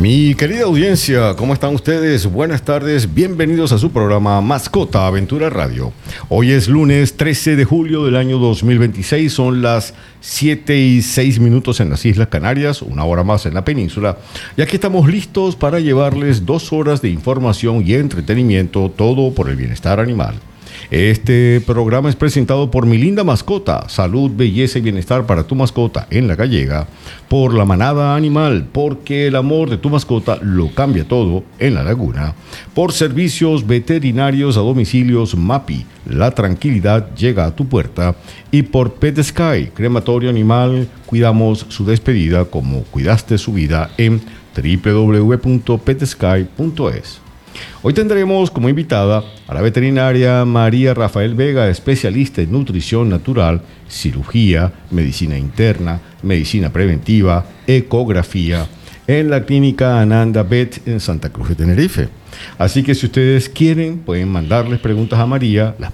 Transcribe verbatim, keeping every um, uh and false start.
Mi querida audiencia, ¿cómo están ustedes? Buenas tardes, bienvenidos a su programa Mascota Aventura Radio. Hoy es lunes trece de julio del año dos mil veintiséis, son las siete y seis minutos en las Islas Canarias, una hora más en la península, y aquí estamos listos para llevarles dos horas de información y entretenimiento, todo por el bienestar animal. Este programa es presentado por Mi Linda Mascota, salud, belleza y bienestar para tu mascota en La Gallega, por La Manada Animal, porque el amor de tu mascota lo cambia todo en La Laguna, por Servicios Veterinarios a Domicilios MAPI, la tranquilidad llega a tu puerta, y por Pet Sky, crematorio animal, cuidamos su despedida como cuidaste su vida en doble u doble u doble u punto pet sky punto es. Hoy tendremos como invitada a la veterinaria María Rafael Vega, especialista en nutrición natural, cirugía, medicina interna, medicina preventiva, ecografía, en la clínica Ananda Vet en Santa Cruz de Tenerife. Así que si ustedes quieren, pueden mandarles preguntas a María, las